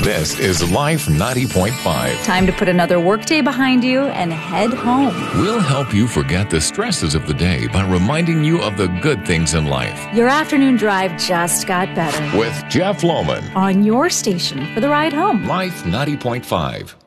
This is Life 90.5. Time to put another workday behind you and head home. We'll help you forget the stresses of the day by reminding you of the good things in life. Your afternoon drive just got better. With Jeff Lohman On your station for the ride home. Life 90.5.